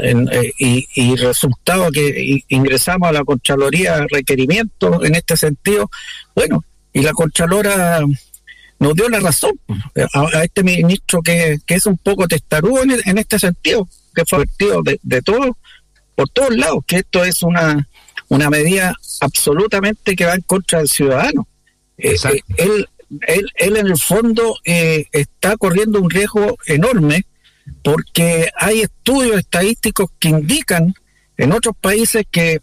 y resultado que ingresamos a la Contraloría requerimientos en este sentido, bueno, y la Contralora nos dio la razón a este ministro que es un poco testarudo en este sentido, que fue advertido de todo, por todos lados, que esto es una medida absolutamente que va en contra del ciudadano. Él en el fondo está corriendo un riesgo enorme, porque hay estudios estadísticos que indican en otros países que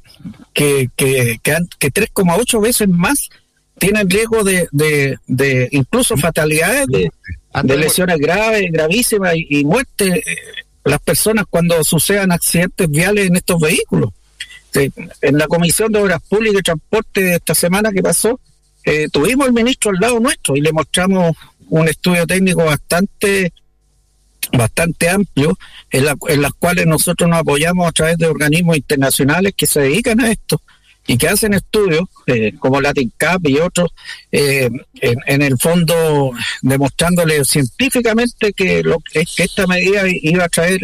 3,8 veces más tienen riesgo de incluso fatalidades, de lesiones graves, gravísimas y muerte las personas cuando sucedan accidentes viales en estos vehículos. En la Comisión de Obras Públicas y Transporte de esta semana que pasó, tuvimos al ministro al lado nuestro y le mostramos un estudio técnico bastante amplio en las cuales nosotros nos apoyamos a través de organismos internacionales que se dedican a esto y que hacen estudios como LatinCap y otros en el fondo demostrándole científicamente que esta medida iba a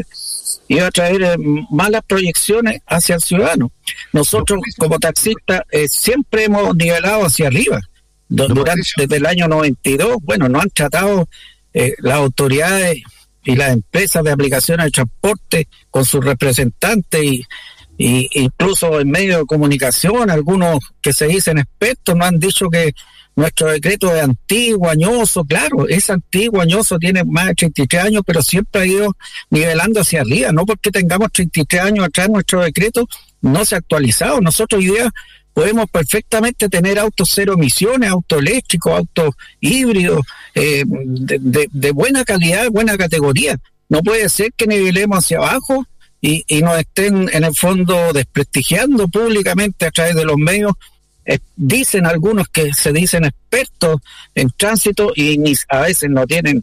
traer malas proyecciones hacia el ciudadano. Nosotros como taxistas siempre hemos nivelado hacia arriba. Desde el año 92, bueno, nos han tratado las autoridades y las empresas de aplicaciones de transporte con sus representantes y incluso en medios de comunicación, algunos que se dicen expertos nos han dicho que nuestro decreto es antiguo, añoso. Claro, es antiguo, añoso, tiene más de 33 años, pero siempre ha ido nivelando hacia arriba. No porque tengamos 33 años atrás, nuestro decreto no se ha actualizado. Nosotros hoy día podemos perfectamente tener autos cero emisiones, autos eléctricos, autos híbridos, de buena calidad, buena categoría. No puede ser que nivelemos hacia abajo y nos estén en el fondo desprestigiando públicamente a través de los medios. Dicen algunos que se dicen expertos en tránsito y a veces no tienen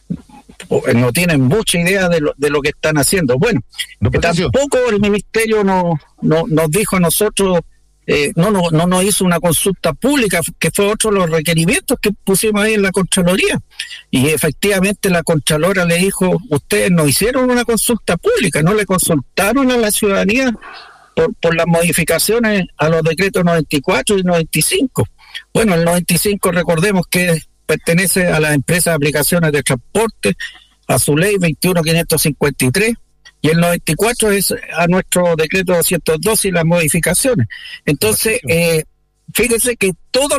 mucha idea de lo que están haciendo. Bueno, tampoco el ministerio nos dijo a nosotros, no nos hizo una consulta pública, que fue otro de los requerimientos que pusimos ahí en la Contraloría. Y efectivamente la Contralora le dijo, ustedes no hicieron una consulta pública, no le consultaron a la ciudadanía por las modificaciones a los decretos 94 y 95. Bueno, el 95 recordemos que pertenece a las empresas de aplicaciones de transporte, a su ley 21.553, y el 94 es a nuestro decreto 202 y las modificaciones. Entonces, fíjense que todos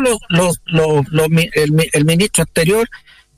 el ministro anterior,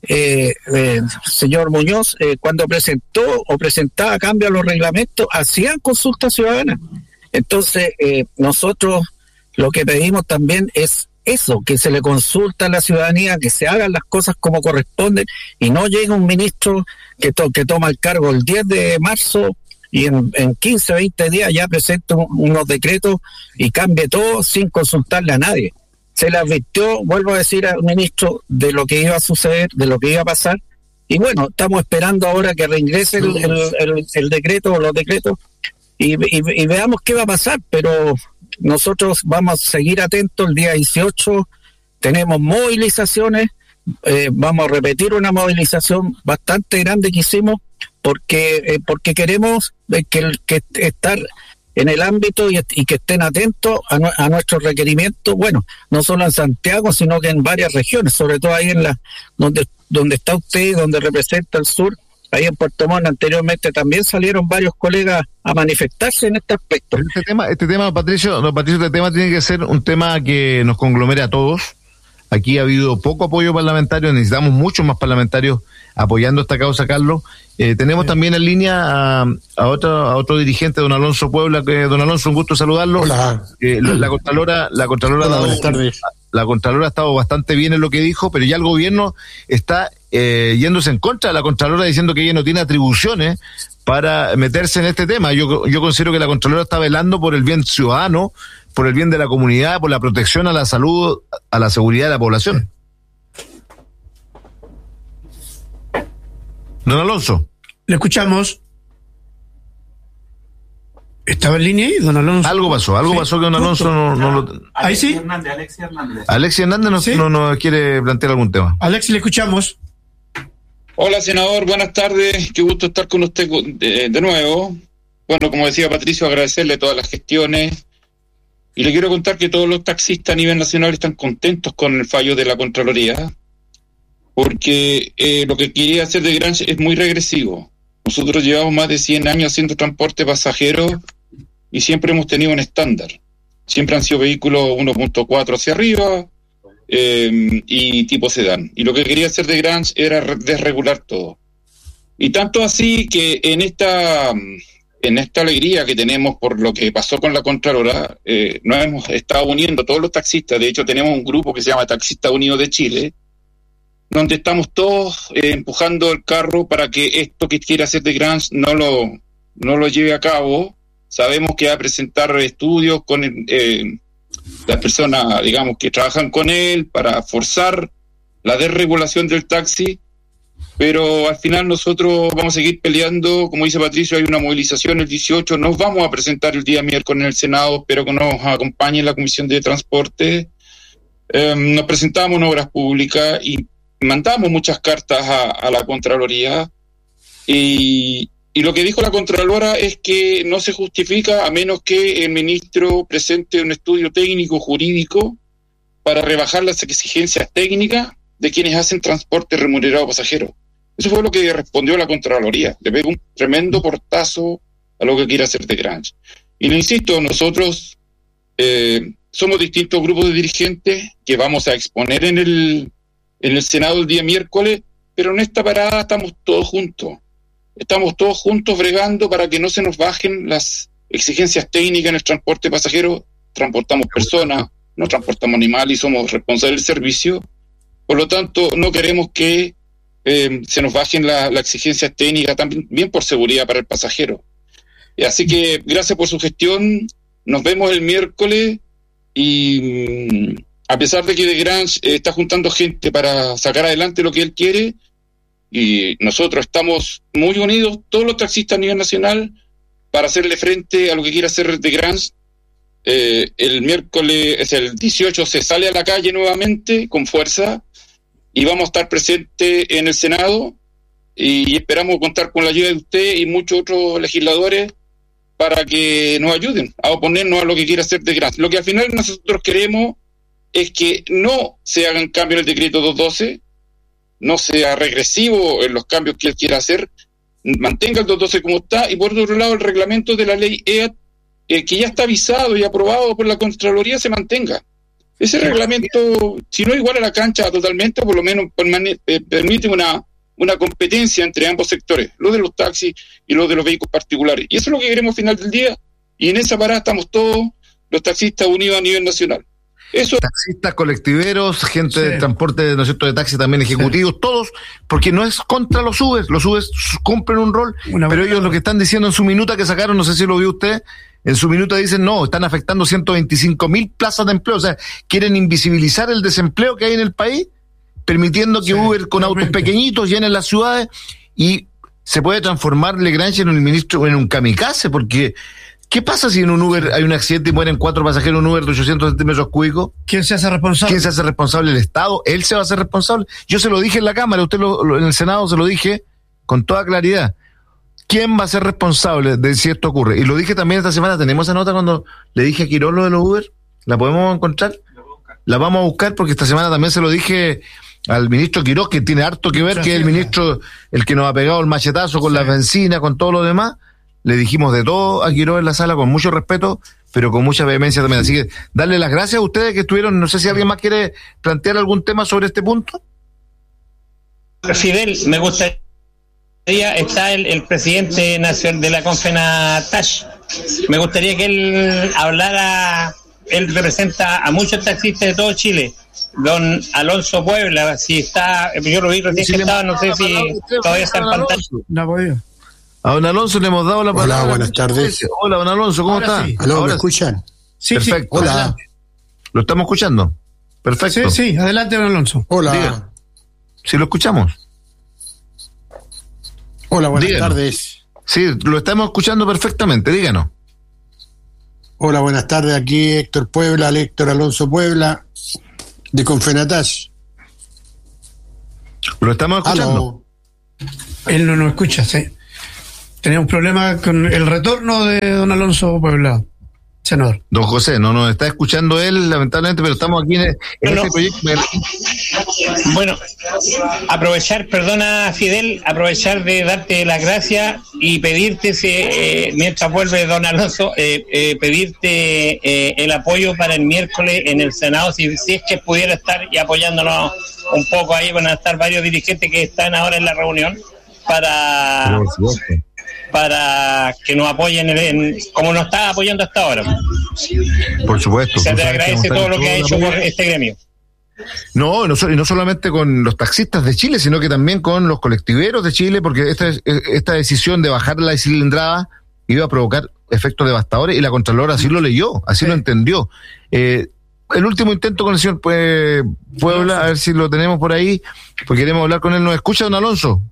señor Muñoz, cuando presentaba cambio a los reglamentos, hacían consultas ciudadanas. Entonces, nosotros lo que pedimos también es eso, que se le consulta a la ciudadanía, que se hagan las cosas como corresponden y no llegue un ministro que toma el cargo el 10 de marzo y en 15, 20 días ya presenta unos decretos y cambie todo sin consultarle a nadie. Se le advirtió, vuelvo a decir al ministro, de lo que iba a suceder, de lo que iba a pasar, y bueno, estamos esperando ahora que reingrese el decreto o los decretos y veamos qué va a pasar, pero nosotros vamos a seguir atentos. El día 18 tenemos movilizaciones, vamos a repetir una movilización bastante grande que hicimos porque queremos que estar en el ámbito y que estén atentos a nuestros requerimientos, bueno, no solo en Santiago, sino que en varias regiones, sobre todo ahí donde está usted, donde representa el sur. Ahí en Puerto Montt anteriormente también salieron varios colegas a manifestarse en este aspecto. Este tema, Patricio, este tema tiene que ser un tema que nos conglomere a todos. Aquí ha habido poco apoyo parlamentario, necesitamos muchos más parlamentarios apoyando esta causa, Carlos. Tenemos también en línea a otro dirigente, don Alonso Puebla. Don Alonso, un gusto saludarlo. Hola. La Contralora buenas tardes. La Contralora ha estado bastante bien en lo que dijo, pero ya el gobierno está yéndose en contra de la Contralora, diciendo que ella no tiene atribuciones para meterse en este tema. Yo considero que la Contralora está velando por el bien ciudadano, por el bien de la comunidad, por la protección a la salud, a la seguridad de la población. Don Alonso. Le escuchamos. ¿Estaba en línea ahí, don Alonso? Algo pasó que don Alonso no lo... Ahí sí. Alexis Hernández no quiere plantear algún tema. Alexis, le escuchamos. Hola, senador, buenas tardes. Qué gusto estar con usted de nuevo. Bueno, como decía Patricio, agradecerle todas las gestiones. Y le quiero contar que todos los taxistas a nivel nacional están contentos con el fallo de la Contraloría, porque lo que quería hacer de Grange es muy regresivo. Nosotros llevamos más de 100 años haciendo transporte pasajero y siempre hemos tenido un estándar. Siempre han sido vehículos 1.4 hacia arriba y tipo sedán. Y lo que quería hacer de Grange era desregular todo. Y tanto así que en esta alegría que tenemos por lo que pasó con la Contralora, nos hemos estado uniendo todos los taxistas. De hecho, tenemos un grupo que se llama Taxistas Unidos de Chile, donde estamos todos empujando el carro para que esto que quiere hacer de Grange no lo lleve a cabo. Sabemos que va a presentar estudios con las personas, digamos, que trabajan con él para forzar la desregulación del taxi, pero al final nosotros vamos a seguir peleando. Como dice Patricio, hay una movilización el 18, nos vamos a presentar el día miércoles en el Senado, espero que nos acompañe la Comisión de Transporte. Nos presentamos en Obras Públicas y mandamos muchas cartas a la Contraloría, y lo que dijo la Contralora es que no se justifica a menos que el ministro presente un estudio técnico jurídico para rebajar las exigencias técnicas de quienes hacen transporte remunerado pasajero. Eso fue lo que respondió la Contraloría. Le pegó un tremendo portazo a lo que quiere hacer de Grange. Y le insisto, nosotros somos distintos grupos de dirigentes que vamos a exponer en el Senado el día miércoles, pero en esta parada estamos todos juntos. Estamos todos juntos bregando para que no se nos bajen las exigencias técnicas en el transporte pasajero. Transportamos personas, no transportamos animales y somos responsables del servicio. Por lo tanto, no queremos que se nos bajen las exigencias técnicas, también por seguridad para el pasajero. Así que gracias por su gestión. Nos vemos el miércoles y a pesar de que de Grange está juntando gente para sacar adelante lo que él quiere, y nosotros estamos muy unidos, todos los taxistas a nivel nacional, para hacerle frente a lo que quiere hacer de Grange. El miércoles, el 18, se sale a la calle nuevamente con fuerza y vamos a estar presentes en el Senado y esperamos contar con la ayuda de usted y muchos otros legisladores para que nos ayuden a oponernos a lo que quiere hacer de Grange. Lo que al final nosotros queremos es que no se hagan cambios en el decreto 212, no sea regresivo en los cambios que él quiera hacer, mantenga el 212 como está, y por otro lado el reglamento de la ley EAT, que ya está avisado y aprobado por la Contraloría, se mantenga. Ese reglamento, si no iguala la cancha totalmente, por lo menos permite una competencia entre ambos sectores, los de los taxis y los de los vehículos particulares. Y eso es lo que queremos al final del día, y en esa parada estamos todos los taxistas unidos a nivel nacional. Eso. Taxistas, colectiveros, gente de transporte, ¿no es cierto?, de taxi también, ejecutivos, todos, porque no es contra los Ubers cumplen un rol, pero ellos lo que están diciendo en su minuta que sacaron, no sé si lo vio usted, en su minuta dicen, no, están afectando 125.000 plazas de empleo, o sea, quieren invisibilizar el desempleo que hay en el país, permitiendo que Uber con autos pequeñitos llenen las ciudades, y se puede transformar Grange en un kamikaze, porque ¿qué pasa si en un Uber hay un accidente y mueren 4 pasajeros en un Uber de 800 centímetros cúbicos? ¿Quién se hace responsable? ¿Quién se hace responsable? ¿El Estado? ¿Él se va a hacer responsable? Yo se lo dije en la Cámara, usted en el Senado se lo dije con toda claridad. ¿Quién va a ser responsable de si esto ocurre? Y lo dije también esta semana, tenemos esa nota cuando le dije a Quirós lo de los Uber, ¿la podemos encontrar? La vamos a buscar porque esta semana también se lo dije al ministro Quirós, que tiene harto que ver, que es el ministro el que nos ha pegado el machetazo con la benzina, con todo lo demás. Le dijimos de todo a Quirós en la sala con mucho respeto, pero con mucha vehemencia también. Así que darle las gracias a ustedes que estuvieron. No sé si alguien más quiere plantear algún tema sobre este punto. Fidel, me gustaría, está el presidente nacional de la Confenatash. Me gustaría que él hablara. Él representa a muchos taxistas de todo Chile. Don Alonso Puebla, si está, yo lo vi recién que estaba, no sé si todavía está en pantalla. No podía. A don Alonso le hemos dado la palabra. Hola, buenas tardes. Hola, don Alonso, ¿cómo está? Sí. ¿Aló, me escuchan? Sí, perfecto. Sí. Hola. ¿Lo estamos escuchando? Perfecto. Sí, adelante, don Alonso. Hola. Diga. Sí, lo escuchamos. Hola, buenas Díganos. tardes. Sí, lo estamos escuchando perfectamente, díganos. Hola, buenas tardes. Aquí Héctor Puebla, Héctor Alonso Puebla, de Confenatash. Lo estamos escuchando. Aló. Él no nos escucha, sí. Tenemos un problema con el retorno de don Alonso Puebla, senador. Don José, no nos está escuchando él, lamentablemente, pero estamos aquí en este proyecto. Bueno, perdona Fidel, aprovechar de darte las gracias y pedirte, mientras vuelve don Alonso, pedirte el apoyo para el miércoles en el Senado, si es que pudiera estar y apoyándonos un poco ahí. Van a estar varios dirigentes que están ahora en la reunión para que nos apoyen como nos está apoyando hasta ahora. Por supuesto. Se te agradece todo lo que ha hecho por este gremio. No solamente con los taxistas de Chile, sino que también con los colectiveros de Chile, porque esta decisión de bajar la cilindrada iba a provocar efectos devastadores y la Contralora así lo leyó, así lo entendió. El último intento con el señor Puebla, a ver si lo tenemos por ahí, porque queremos hablar con él. ¿Nos escucha, don Alonso?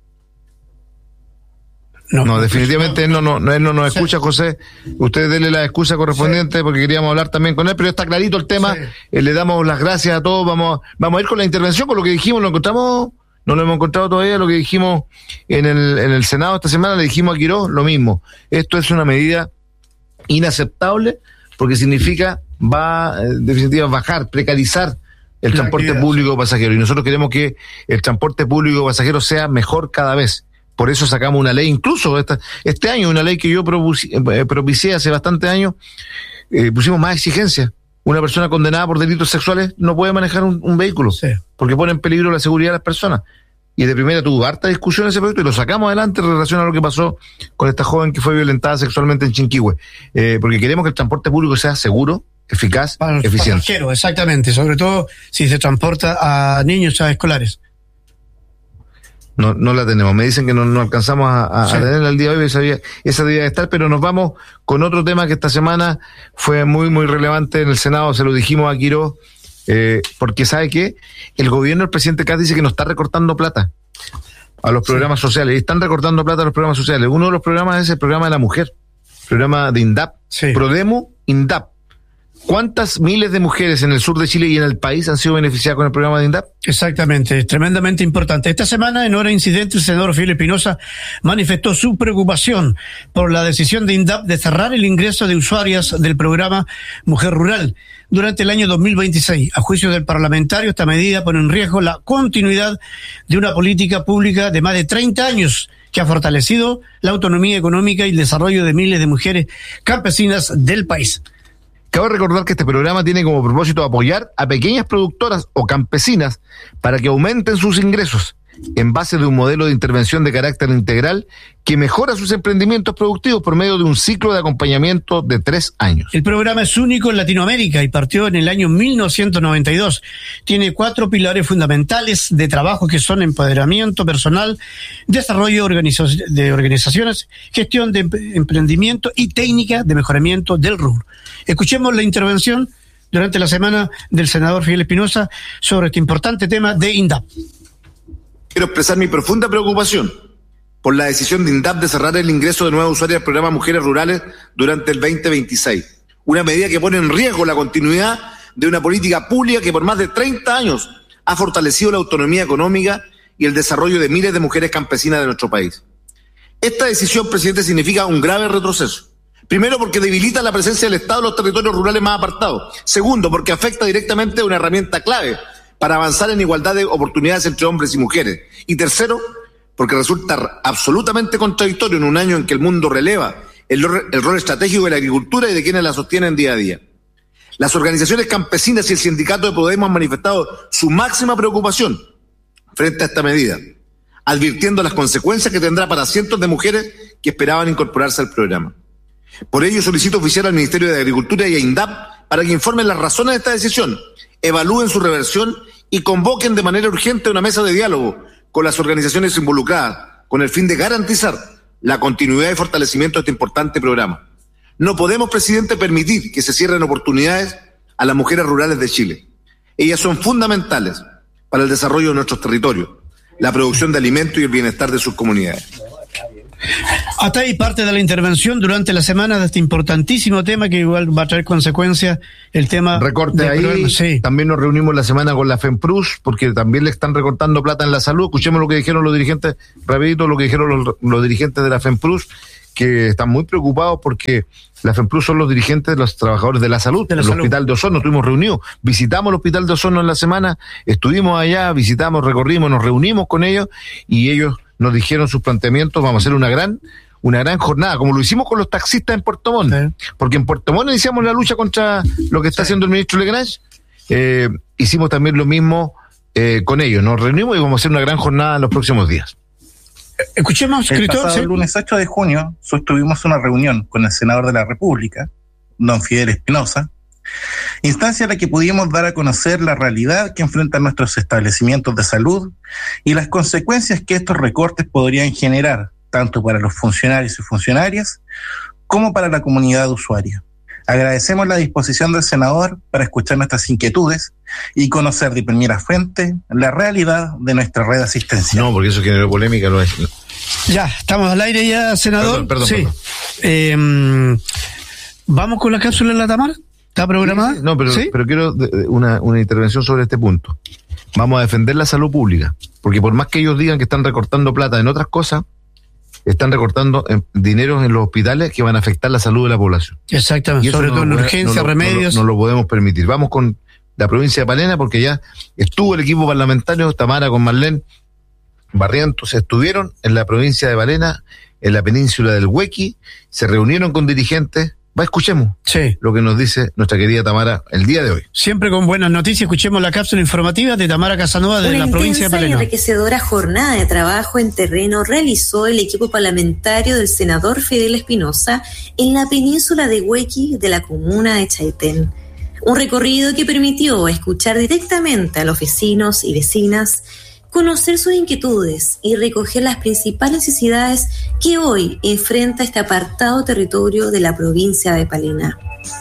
No, definitivamente él no nos escucha, José. Usted dele la excusa correspondiente, porque queríamos hablar también con él, pero está clarito el tema. Le damos las gracias a todos. Vamos a ir con la intervención, con lo que dijimos. No lo hemos encontrado todavía. Lo que dijimos en el Senado esta semana, le dijimos a Quirós lo mismo. Esto es una medida inaceptable, porque significa definitivamente bajar, precarizar el transporte público pasajero, y nosotros queremos que el transporte público pasajero sea mejor cada vez. Por eso sacamos una ley, incluso este año, una ley que yo propicié hace bastante años, pusimos más exigencias. Una persona condenada por delitos sexuales no puede manejar un vehículo, porque pone en peligro la seguridad de las personas. Y de primera tuvo harta discusión ese proyecto y lo sacamos adelante en relación a lo que pasó con esta joven que fue violentada sexualmente en Chinquihue. Porque queremos que el transporte público sea seguro, eficaz, para eficiente. Pasajeros, exactamente, sobre todo si se transporta a niños, a escolares. No la tenemos. Me dicen que no alcanzamos a tenerla el día de hoy, esa debía estar, pero nos vamos con otro tema que esta semana fue muy, muy relevante en el Senado. Se lo dijimos a Quirós, porque ¿sabe qué? El gobierno del presidente Kast dice que nos está recortando plata a los programas sociales, y están recortando plata a los programas sociales. Uno de los programas es el programa de la mujer, programa de INDAP, Prodemo, INDAP. ¿Cuántas miles de mujeres en el sur de Chile y en el país han sido beneficiadas con el programa de INDAP? Exactamente, es tremendamente importante. Esta semana, en hora incidente, el senador Fidel Espinosa manifestó su preocupación por la decisión de INDAP de cerrar el ingreso de usuarias del programa Mujer Rural durante el año 2026. A juicio del parlamentario, esta medida pone en riesgo la continuidad de una política pública de más de 30 años que ha fortalecido la autonomía económica y el desarrollo de miles de mujeres campesinas del país. Cabe recordar que este programa tiene como propósito apoyar a pequeñas productoras o campesinas para que aumenten sus ingresos en base de un modelo de intervención de carácter integral que mejora sus emprendimientos productivos por medio de un ciclo de acompañamiento de 3 años. El programa es único en Latinoamérica y partió en el año 1992. Tiene 4 pilares fundamentales de trabajo que son empoderamiento personal, desarrollo de organizaciones, gestión de emprendimiento y técnica de mejoramiento del rubro. Escuchemos la intervención durante la semana del senador Fidel Espinosa sobre este importante tema de INDAP. Quiero expresar mi profunda preocupación por la decisión de INDAP de cerrar el ingreso de nuevas usuarias del programa Mujeres Rurales durante el 2026. Una medida que pone en riesgo la continuidad de una política pública que por más de 30 años ha fortalecido la autonomía económica y el desarrollo de miles de mujeres campesinas de nuestro país. Esta decisión, presidente, significa un grave retroceso. Primero, porque debilita la presencia del Estado en los territorios rurales más apartados. Segundo, porque afecta directamente a una herramienta clave para avanzar en igualdad de oportunidades entre hombres y mujeres. Y tercero, porque resulta absolutamente contradictorio en un año en que el mundo releva el rol estratégico de la agricultura y de quienes la sostienen día a día. Las organizaciones campesinas y el sindicato de Podemos han manifestado su máxima preocupación frente a esta medida, advirtiendo las consecuencias que tendrá para cientos de mujeres que esperaban incorporarse al programa. Por ello solicito oficial al Ministerio de Agricultura y a INDAP para que informen las razones de esta decisión, evalúen su reversión y convoquen de manera urgente una mesa de diálogo con las organizaciones involucradas, con el fin de garantizar la continuidad y fortalecimiento de este importante programa. No podemos, presidente, permitir que se cierren oportunidades a las mujeres rurales de Chile. Ellas son fundamentales para el desarrollo de nuestros territorios, la producción de alimentos y el bienestar de sus comunidades. Hasta ahí parte de la intervención durante la semana de este importantísimo tema que igual va a traer consecuencias, el tema recorte ahí. Sí. También nos reunimos la semana con la FEMPRUS porque también le están recortando plata en la salud. Escuchemos lo que dijeron los dirigentes, rapidito lo que dijeron los dirigentes de la FEMPRUS, que están muy preocupados porque la FEMPRUS son los dirigentes de los trabajadores de la salud, del Hospital de Osorno. Estuvimos reunidos, visitamos el Hospital de Osorno en la semana, estuvimos allá, visitamos, recorrimos, nos reunimos con ellos y ellos nos dijeron sus planteamientos. Vamos a hacer una gran jornada, como lo hicimos con los taxistas en Puerto Montt, porque en Puerto Montt iniciamos la lucha contra lo que está haciendo el ministro Legrange, hicimos también lo mismo con ellos, nos reunimos y vamos a hacer una gran jornada en los próximos días. Escuchemos, escritor. El lunes 8 de junio sostuvimos una reunión con el senador de la República, don Fidel Espinosa, instancia en la que pudimos dar a conocer la realidad que enfrentan nuestros establecimientos de salud y las consecuencias que estos recortes podrían generar, tanto para los funcionarios y funcionarias, como para la comunidad usuaria. Agradecemos la disposición del senador para escuchar nuestras inquietudes y conocer de primera fuente la realidad de nuestra red asistencial. No, porque eso generó polémica. Ya, estamos al aire ya, senador. Perdón. ¿Vamos con la cápsula en la Tamara? ¿Está programada? Sí, no, pero quiero una intervención sobre este punto. Vamos a defender la salud pública, porque por más que ellos digan que están recortando plata en otras cosas, están recortando dinero en los hospitales que van a afectar la salud de la población. Exactamente, sobre todo en urgencia, remedios. No lo podemos permitir. Vamos con la provincia de Palena, porque ya estuvo el equipo parlamentario, Tamara con Marlene Barrientos, estuvieron en la provincia de Palena, en la península del Huequi, se reunieron con dirigentes. Escuchemos lo que nos dice nuestra querida Tamara el día de hoy. Siempre con buenas noticias, escuchemos la cápsula informativa de Tamara Casanova de la provincia de Palena. Una enriquecedora jornada de trabajo en terreno realizó el equipo parlamentario del senador Fidel Espinosa en la península de Huequi de la comuna de Chaitén. Un recorrido que permitió escuchar directamente a los vecinos y vecinas, conocer sus inquietudes y recoger las principales necesidades que hoy enfrenta este apartado territorio de la provincia de Palena.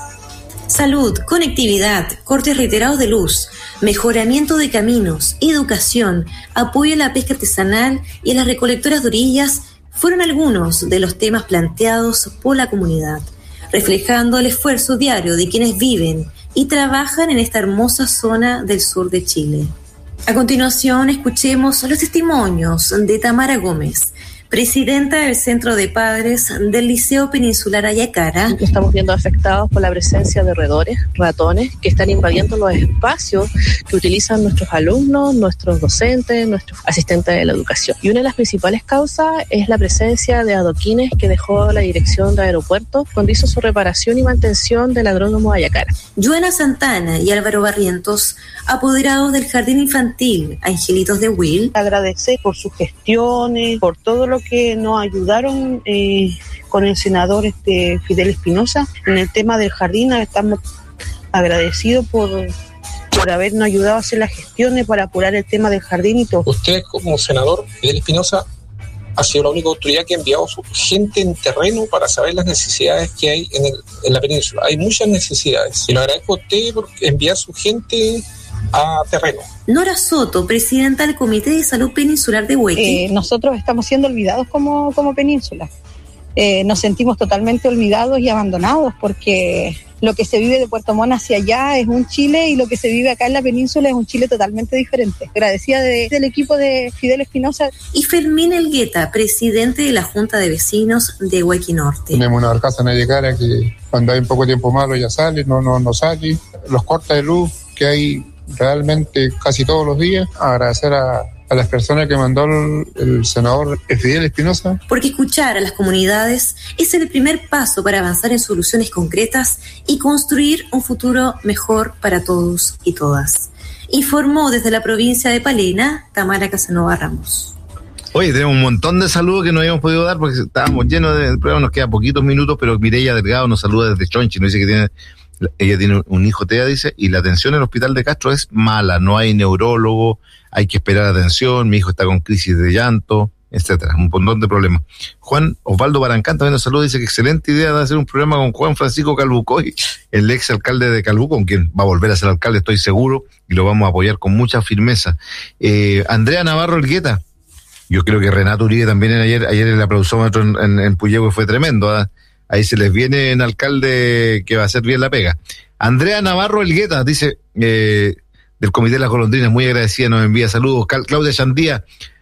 Salud, conectividad, cortes reiterados de luz, mejoramiento de caminos, educación, apoyo a la pesca artesanal y a las recolectoras de orillas fueron algunos de los temas planteados por la comunidad, reflejando el esfuerzo diario de quienes viven y trabajan en esta hermosa zona del sur de Chile. A continuación, escuchemos los testimonios de Tamara Gómez, presidenta del Centro de Padres del Liceo Peninsular Ayacara. Estamos viendo afectados por la presencia de roedores, ratones, que están invadiendo los espacios que utilizan nuestros alumnos, nuestros docentes, nuestros asistentes de la educación. Y una de las principales causas es la presencia de adoquines que dejó la dirección de aeropuerto cuando hizo su reparación y mantención del agrónomo Ayacara. Joana Santana y Álvaro Barrientos, apoderados del Jardín Infantil Angelitos de Will. Agradecer por sus gestiones, por todo lo que nos ayudaron con el senador Fidel Espinosa en el tema del jardín. Estamos agradecidos por habernos ayudado a hacer las gestiones para apurar el tema del jardín y todo. Usted como senador Fidel Espinosa ha sido la única autoridad que ha enviado su gente en terreno para saber las necesidades que hay en la península. Hay muchas necesidades y le agradezco a usted por enviar su gente a terreno. Nora Soto, presidenta del Comité de Salud Peninsular de Huequi. Nosotros estamos siendo olvidados como península. Nos sentimos totalmente olvidados y abandonados porque lo que se vive de Puerto Montt hacia allá es un Chile y lo que se vive acá en la península es un Chile totalmente diferente. Agradecida del equipo de Fidel Espinosa. Y Fermín Elgueta, presidente de la Junta de Vecinos de Huequi Norte. Tenemos una barcaza en Ayacara que cuando hay un poco de tiempo malo ya sale, no sale. Los cortes de luz que hay realmente casi todos los días. Agradecer a las personas que mandó el senador Fidel Espinosa. Porque escuchar a las comunidades es el primer paso para avanzar en soluciones concretas y construir un futuro mejor para todos y todas. Informó desde la provincia de Palena, Tamara Casanova Ramos. Oye, tenemos un montón de saludos que no habíamos podido dar porque estábamos llenos de pruebas, nos quedan poquitos minutos, pero Mireya Delgado nos saluda desde Chonchi, nos dice que ella tiene un hijo TEA, dice, y la atención en el hospital de Castro es mala, no hay neurólogo, hay que esperar atención, mi hijo está con crisis de llanto, etcétera, un montón de problemas. Juan Osvaldo Barancán también nos saluda, dice que excelente idea de hacer un programa con Juan Francisco Calbucoy, el ex alcalde de Calbuco, con quien va a volver a ser alcalde, estoy seguro, y lo vamos a apoyar con mucha firmeza. Andrea Navarro Elgueta Yo creo que Renato Uribe también ayer el aplausómetro en Puyehue fue tremendo. ¿Eh? Ahí se les viene en alcalde que va a hacer bien la pega. Andrea Navarro Elgueta dice, del Comité de las Golondrinas, muy agradecida, nos envía saludos. Claudia Chandía,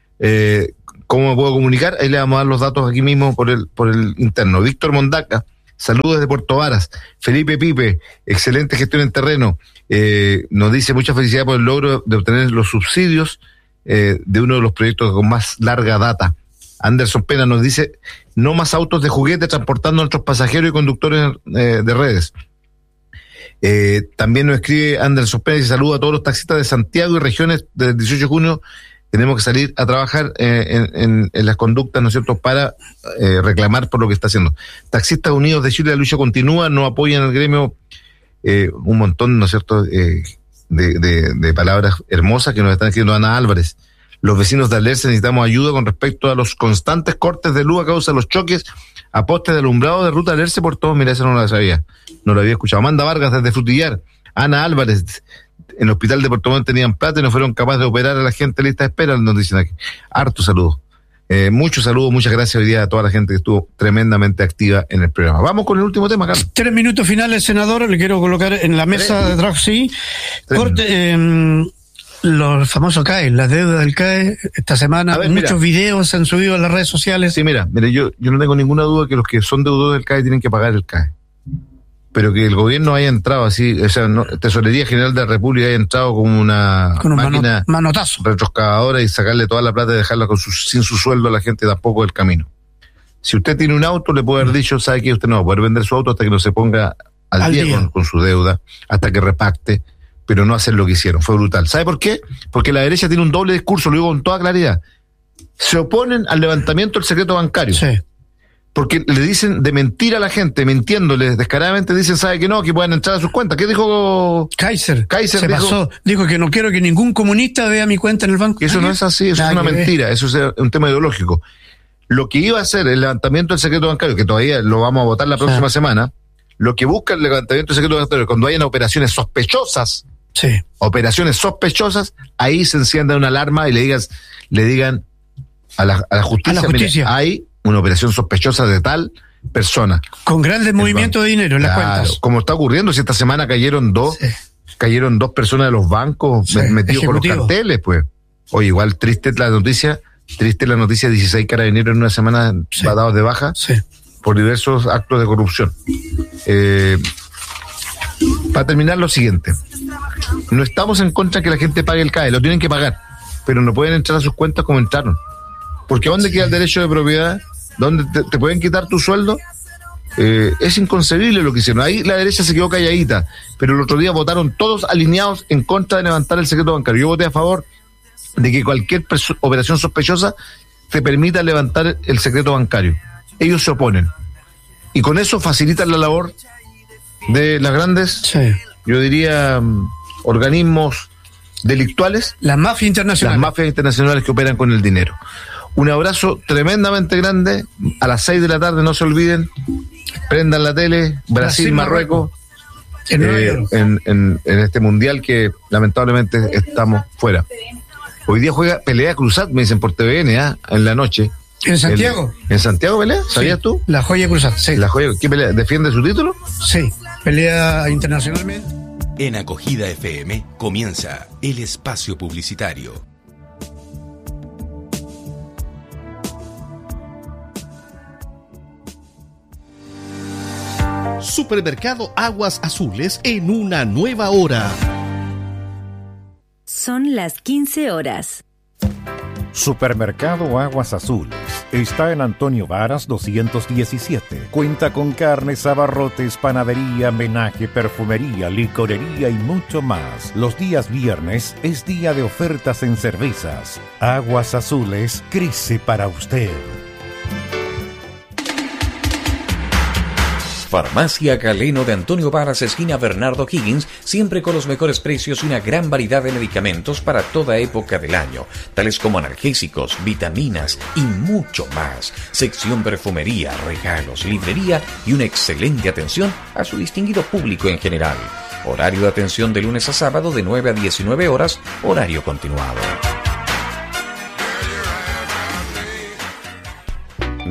¿cómo me puedo comunicar? Ahí le vamos a dar los datos aquí mismo por el interno. Víctor Mondaca, saludos desde Puerto Varas. Felipe Pipe, excelente gestión en terreno. Nos dice mucha felicidad por el logro de obtener los subsidios de uno de los proyectos con más larga data. Anderson Pena nos dice, no más autos de juguete transportando a nuestros pasajeros y conductores de redes. También nos escribe Anderson Pena y saluda a todos los taxistas de Santiago y regiones del 18 de junio. Tenemos que salir a trabajar en las conductas, ¿no es cierto?, para reclamar por lo que está haciendo. Taxistas Unidos de Chile, la lucha continúa, no apoyan al gremio, un montón, ¿no es cierto?, de palabras hermosas que nos están escribiendo Ana Álvarez. Los vecinos de Alerce necesitamos ayuda con respecto a los constantes cortes de luz a causa de los choques a postes de alumbrado de ruta Alerce por todos. Mira, eso no lo sabía, no lo había escuchado. Amanda Vargas desde Frutillar. Ana Álvarez, en el hospital de Puerto Montt tenían plata y no fueron capaces de operar a la gente en lista de espera, nos dicen aquí. Harto saludos. Muchos saludos, muchas gracias hoy día a toda la gente que estuvo tremendamente activa en el programa. Vamos con el último tema, Carlos. 3 minutos finales, senador, le quiero colocar en la mesa de trabajo, sí. Corte, los famosos CAE, las deudas del CAE, esta semana, muchos videos se han subido a las redes sociales. Sí, mira, yo no tengo ninguna duda que los que son deudores del CAE tienen que pagar el CAE. Pero que el gobierno haya entrado así, o sea, Tesorería General de la República haya entrado como una máquina manotazo retroscavadora y sacarle toda la plata y dejarla sin su sueldo a la gente tampoco del camino. Si usted tiene un auto, le puede haber dicho, sabe que usted no va a poder vender su auto hasta que no se ponga al día. Con su deuda, hasta que repacte, pero no hacer lo que hicieron. Fue brutal. ¿Sabe por qué? Porque la derecha tiene un doble discurso, lo digo con toda claridad. Se oponen al levantamiento del secreto bancario. Sí. Porque le dicen de mentir a la gente, mintiéndoles descaradamente, dicen, ¿sabe que no? Que puedan entrar a sus cuentas. ¿Qué dijo Kaiser se pasó. Dijo que no quiero que ningún comunista vea mi cuenta en el banco. Eso no es así, eso es una mentira, eso es un tema ideológico. Lo que iba a hacer el levantamiento del secreto bancario, que todavía lo vamos a votar la próxima semana, lo que busca el levantamiento del secreto bancario, cuando hayan operaciones sospechosas, ahí se encienda una alarma y le digan a la justicia, mira, hay una operación sospechosa de tal persona. Con grandes movimientos de dinero en las cuentas. Como está ocurriendo, si esta semana cayeron dos personas de los bancos metidos con los carteles, pues. Oye, igual triste la noticia, 16 carabineros en una semana dados de baja por diversos actos de corrupción. Para terminar, lo siguiente. No estamos en contra de que la gente pague el CAE, lo tienen que pagar, pero no pueden entrar a sus cuentas como entraron. Porque ¿dónde queda el derecho de propiedad? ¿Dónde te pueden quitar tu sueldo? Es inconcebible lo que hicieron. Ahí la derecha se quedó calladita, pero el otro día votaron todos alineados en contra de levantar el secreto bancario. Yo voté a favor de que cualquier operación sospechosa te permita levantar el secreto bancario. Ellos se oponen. Y con eso facilitan la labor de las grandes, yo diría, organismos delictuales. Las mafias internacionales. Las mafias internacionales que operan con el dinero. Un abrazo tremendamente grande. A las 6 de la tarde, no se olviden, prendan la tele, Brasil-Marruecos, en este mundial que lamentablemente estamos fuera. Hoy día juega Pelea Cruzat, me dicen por TVN, en la noche. ¿En Santiago? ¿En Santiago pelea? ¿Sabías tú? La Joya Cruzat, sí. ¿La Joya? ¿Qué pelea? ¿Defiende su título? Sí, pelea internacionalmente. En Acogida FM comienza el espacio publicitario. Supermercado Aguas Azules en una nueva hora. Son las 15 horas. Supermercado Aguas Azules está en Antonio Varas 217. Cuenta con carnes, abarrotes, panadería, menaje, perfumería, licorería y mucho más. Los días viernes es día de ofertas en cervezas. Aguas Azules crece para usted. Farmacia Galeno de Antonio Varas, esquina Bernardo Higgins, siempre con los mejores precios y una gran variedad de medicamentos para toda época del año, tales como analgésicos, vitaminas y mucho más. Sección perfumería, regalos, librería y una excelente atención a su distinguido público en general. Horario de atención de lunes a sábado de 9 a 19 horas, horario continuado.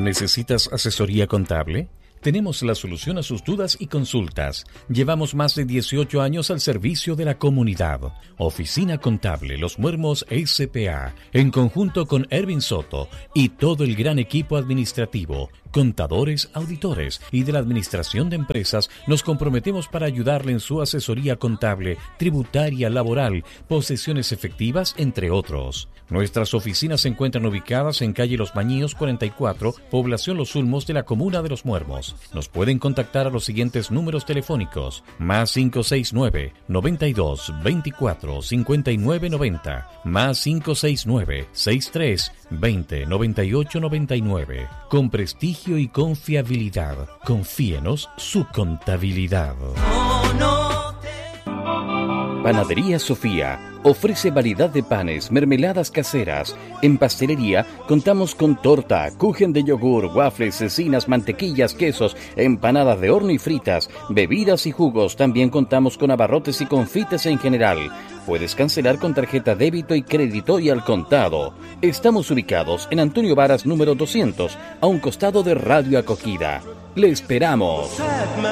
¿Necesitas asesoría contable? Tenemos la solución a sus dudas y consultas. Llevamos más de 18 años al servicio de la comunidad. Oficina Contable Los Muermos S.p.A. en conjunto con Erwin Soto y todo el gran equipo administrativo, contadores, auditores y de la administración de empresas, nos comprometemos para ayudarle en su asesoría contable, tributaria, laboral, posesiones efectivas, entre otros. Nuestras oficinas se encuentran ubicadas en calle Los Mañíos 44, población Los Ulmos de la comuna de Los Muermos. Nos pueden contactar a los siguientes números telefónicos: más 569 92 24 59 90, más 569 63 20 98 99. Con prestigio y confiabilidad, confíenos su contabilidad. Panadería Sofía ofrece variedad de panes, mermeladas caseras. En pastelería contamos con torta, kuchen de yogur, waffles, cecinas, mantequillas, quesos, empanadas de horno y fritas, bebidas y jugos. También contamos con abarrotes y confites en general. Puedes cancelar con tarjeta débito y crédito y al contado. Estamos ubicados en Antonio Varas número 200, a un costado de Radio Acogida. ¡Le esperamos!